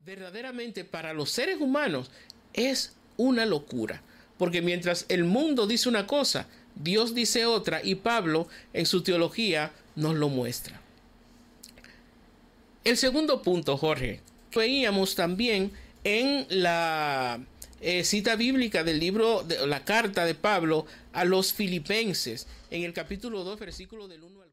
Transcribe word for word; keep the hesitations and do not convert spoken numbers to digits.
verdaderamente para los seres humanos es una locura. Porque mientras el mundo dice una cosa, Dios dice otra, y Pablo en su teología nos lo muestra. El segundo punto, Jorge, veíamos también en la eh, cita bíblica del libro, de la carta de Pablo a los Filipenses, en el capítulo dos, versículo del uno al